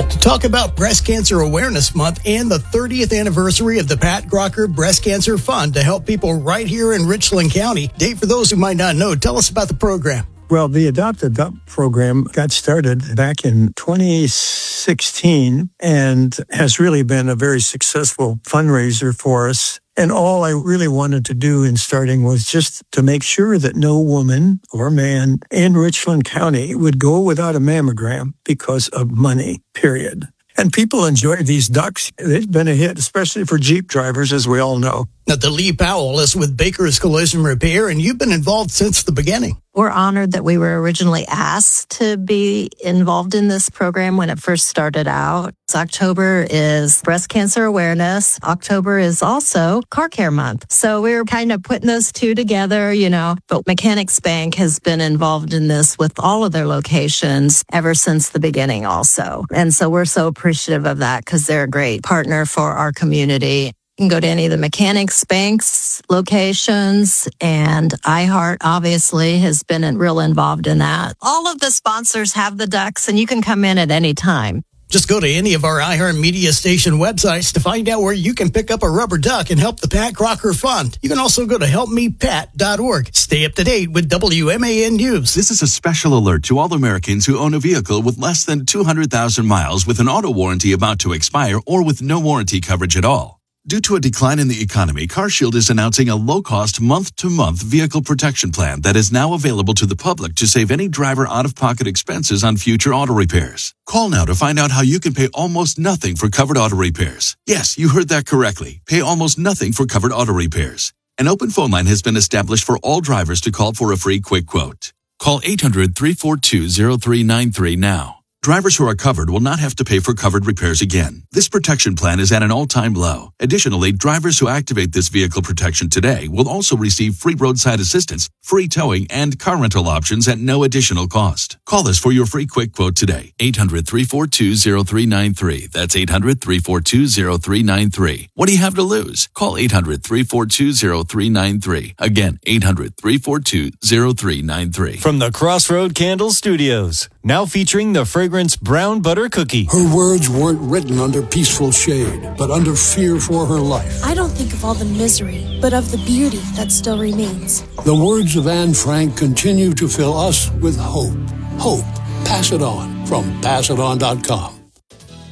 to talk about Breast Cancer Awareness Month and the 30th anniversary of the Pat Crocker Breast Cancer Fund to help people right here in Richland County. Dave, for those who might not know, tell us about the program. Well, the Adopt a Duck program got started back in 2016 and has really been a very successful fundraiser for us. And all I really wanted to do in starting was just to make sure that no woman or man in Richland County would go without a mammogram because of money, period. And people enjoy these ducks. They've been a hit, especially for Jeep drivers, as we all know. Now, Lee Powell is with Baker's Collision Repair, and you've been involved since the beginning. We're honored that we were originally asked to be involved in this program when it first started out. October is Breast Cancer Awareness. October is also Car Care Month. So we were kind of putting those two together, But Mechanics Bank has been involved in this with all of their locations ever since the beginning also. And so we're so appreciative of that because they're a great partner for our community. You can go to any of the Mechanics Bank's locations, and iHeart obviously has been real involved in that. All of the sponsors have the ducks, and you can come in at any time. Just go to any of our iHeart Media Station websites to find out where you can pick up a rubber duck and help the Pat Crocker Fund. You can also go to helpmepat.org. Stay up to date with WMAN News. This is a special alert to all Americans who own a vehicle with less than 200,000 miles with an auto warranty about to expire or with no warranty coverage at all. Due to a decline in the economy, CarShield is announcing a low-cost month-to-month vehicle protection plan that is now available to the public to save any driver out-of-pocket expenses on future auto repairs. Call now to find out how you can pay almost nothing for covered auto repairs. Yes, you heard that correctly. Pay almost nothing for covered auto repairs. An open phone line has been established for all drivers to call for a free quick quote. Call 800-342-0393 now. Drivers who are covered will not have to pay for covered repairs again. This protection plan is at an all-time low. Additionally, drivers who activate this vehicle protection today will also receive free roadside assistance, free towing, and car rental options at no additional cost. Call us for your free quick quote today. 800-342-0393. That's 800-342-0393. What do you have to lose? Call 800-342-0393. Again, 800-342-0393. From the Crossroad Candle Studios, now featuring the fragrance brown butter cookie. Her words weren't written under peaceful shade, but under fear for her life. I don't think of all the misery, but of the beauty that still remains. The words of Anne Frank continue to fill us with hope. Hope. Pass it on from PassItOn.com.